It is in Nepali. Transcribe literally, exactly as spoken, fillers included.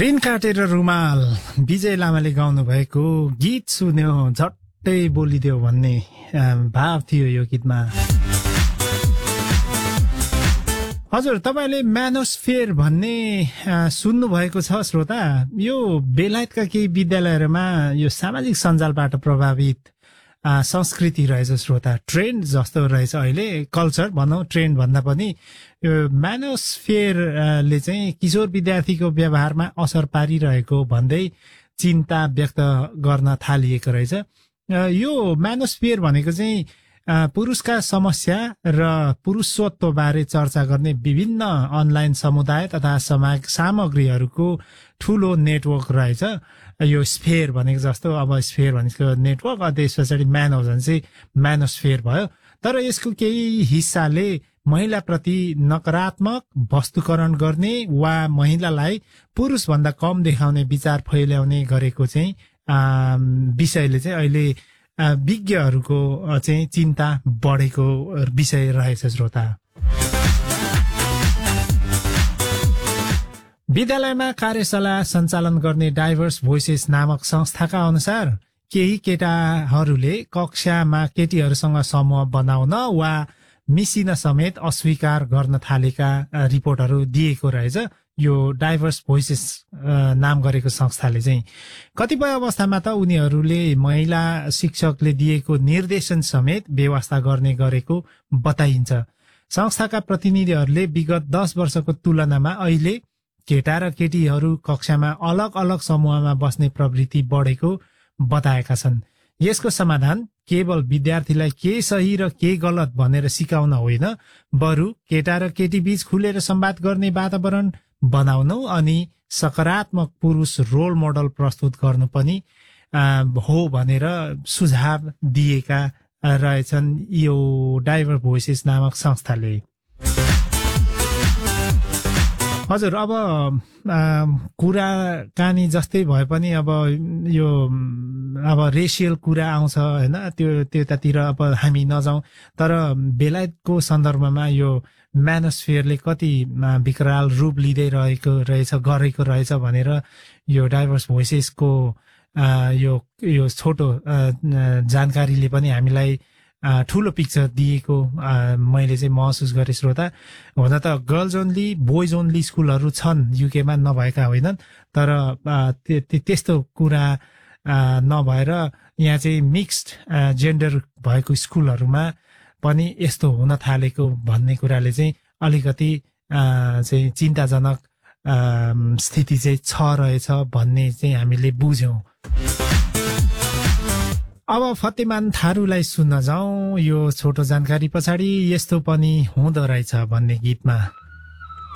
ऋण काटेर रुमाल विजय लामाले गाउनु भएको गीत सुन्यो झट्टै बोलिदियो भन्ने भाव थियो यो गीतमा। हजुर, तपाईले म्यानोस्फेयर भन्ने सुन्नु भएको छ श्रोता। यो बेलायतका केही विद्यालयहरूमा यो सामाजिक सञ्जालबाट प्रभावित संस्कृति रहेछ श्रोता। ट्रेन्ड जस्तो रहेछ अहिले, कल्चर भनौं, ट्रेन्ड भन्दा पनि यो म्यानोस्फेयरले चाहिँ किशोर विद्यार्थीको व्यवहारमा असर पारिरहेको भन्दै चिन्ता व्यक्त गर्न थालिएको रहेछ। यो म्यानोस्फेयर भनेको चाहिँ पुरुषका समस्या र पुरुषत्व बारे चर्चा गर्ने विभिन्न अनलाइन समुदाय तथा समाज सामग्रीहरूको ठूलो नेटवर्क रहेछ। यो स्फेयर भनेको जस्तो, अब स्फेयर भनेको नेटवर्क, त्यस पछाडि म्यान हो भने चाहिँ म्यानोस्फेयर भयो। तर यसको केही हिस्साले महिलाप्रति नकारात्मक वस्तुकरण गर्ने वा महिलालाई पुरुषभन्दा कम देखाउने विचार फैल्याउने गरेको चाहिँ विषयले चाहिँ अहिले विज्ञहरूको चाहिँ चिन्ता बढेको विषय रहेछ श्रोता। विद्यालयमा कार्यशाला सञ्चालन गर्ने डाइभर्स भोइसेस नामक संस्थाका अनुसार केही केटाहरूले कक्षामा केटीहरूसँग समूह बनाउन वा मिसिन समेत अस्वीकार गर्न थालेका रिपोर्टहरू दिएको रहेछ। यो डाइभर्स भोइसेस नाम गरेको संस्थाले चाहिँ कतिपय अवस्थामा त उनीहरूले महिला शिक्षकले दिएको निर्देशन समेत व्यवस्था गर्ने गरेको बताइन्छ। संस्थाका प्रतिनिधिहरूले विगत दस वर्षको तुलनामा अहिले केटा र केटीहरू कक्षामा अलग अलग समूहमा बस्ने प्रवृत्ति बढेको बताएका छन्। यसको समाधान केवल विद्यार्थीलाई के सही र के गलत भनेर सिकाउन होइन, बरु केटा र केटी बीच खुलेर संवाद गर्ने वातावरण बनाउनु अनि सकारात्मक पुरुष रोल मोडल प्रस्तुत गर्नु पनि हो भनेर सुझाव दिएका रहेछन् यो डाइभर्स भोइसेस नामक संस्थाले। हजुर, अब कुराकानी जस्तै भए पनि अब यो अब रेसियल कुरा आउँछ हैन, त्यो त्यतातिर अब हामी नजाउँ। तर बेलायतको सन्दर्भमा यो म्यानोस्फेयरले कति विकराल रूप लिँदै रहेको रहेछ गरेको रहेछ भनेर यो डाइभर्स भोइसेसको यो यो छोटो जानकारीले पनि हामीलाई ठूलो पिक्चर दिएको मैले चाहिँ महसुस गरेँ श्रोता। हुन त गर्ल्स ओन्ली बोइज ओन्ली स्कुलहरू छन् युकेमा, नभएका होइनन्, तर त्यस्तो कुरा नभएर यहाँ चाहिँ मिक्स्ड जेन्डर भएको स्कुलहरूमा पनि यस्तो हुन थालेको भन्ने कुराले चाहिँ अलिकति चाहिँ चिन्ताजनक स्थिति चाहिँ छ रहेछ भन्ने चाहिँ हामीले बुझ्यौं। अब फतेमान थारूलाई सुन्न जाउँ यो छोटो जानकारी पछाडि यस्तो पनि हुँदो रहेछ भन्ने गीतमा।